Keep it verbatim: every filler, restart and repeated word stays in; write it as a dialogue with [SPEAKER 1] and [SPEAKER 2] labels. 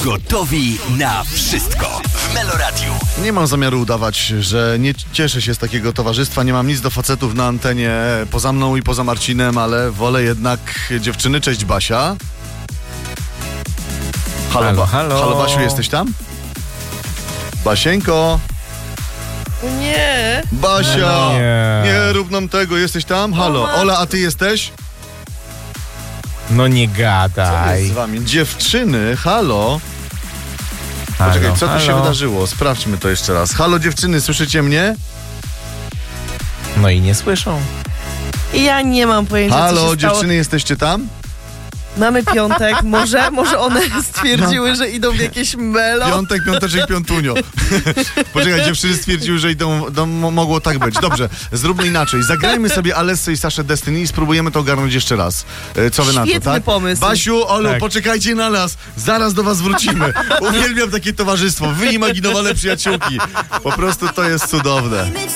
[SPEAKER 1] Gotowi na wszystko w Meloradiu.
[SPEAKER 2] Nie mam zamiaru udawać, że nie cieszę się z takiego towarzystwa. Nie mam nic do facetów na antenie poza mną i poza Marcinem, ale wolę jednak dziewczyny. Cześć, Basia. Halo,
[SPEAKER 3] Halo,
[SPEAKER 2] ba-
[SPEAKER 3] halo.
[SPEAKER 2] halo Basiu, jesteś tam? Basieńko.
[SPEAKER 4] Nie.
[SPEAKER 2] Basia.
[SPEAKER 3] Nie.
[SPEAKER 2] Nie rób nam tego. Jesteś tam? Halo. Ola, a ty jesteś?
[SPEAKER 3] No nie
[SPEAKER 2] Co
[SPEAKER 3] gadaj.
[SPEAKER 2] jest z wami? Dziewczyny, halo.
[SPEAKER 3] Halo,
[SPEAKER 2] Poczekaj, co tu
[SPEAKER 3] halo.
[SPEAKER 2] się wydarzyło? Sprawdźmy to jeszcze raz. Halo dziewczyny, słyszycie mnie?
[SPEAKER 3] No i nie słyszą.
[SPEAKER 4] Ja nie mam pojęcia, co
[SPEAKER 2] Halo
[SPEAKER 4] się stało.
[SPEAKER 2] dziewczyny, jesteście tam?
[SPEAKER 4] Mamy piątek, może, może one stwierdziły, że idą w jakieś melo.
[SPEAKER 2] Piątek, piąteczek, piątunio. Poczekaj, dziewczyny stwierdziły, że idą, do, mo- mogło tak być. Dobrze, zróbmy inaczej. Zagrajmy sobie Alessę i Saszę Destiny i spróbujemy to ogarnąć jeszcze raz. E, Co wy na to,
[SPEAKER 4] Świetny
[SPEAKER 2] tak?
[SPEAKER 4] pomysł.
[SPEAKER 2] Basiu, Olu,
[SPEAKER 3] Tak.
[SPEAKER 2] poczekajcie na nas. Zaraz do was wrócimy. Uwielbiam takie towarzystwo. Wyimaginowane przyjaciółki. Po prostu to jest cudowne.